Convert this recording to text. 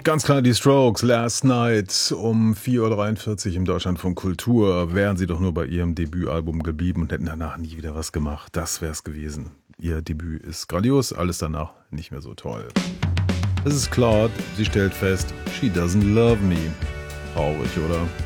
Ganz klar die Strokes, Last Night um 4:43 Uhr im Deutschlandfunk Kultur. Wären sie doch nur bei ihrem Debütalbum geblieben und hätten danach nie wieder was gemacht. Das wär's gewesen. Ihr Debüt ist grandios, alles danach nicht mehr so toll. Es ist Claude, sie stellt fest, she doesn't love me. Traurig, oder?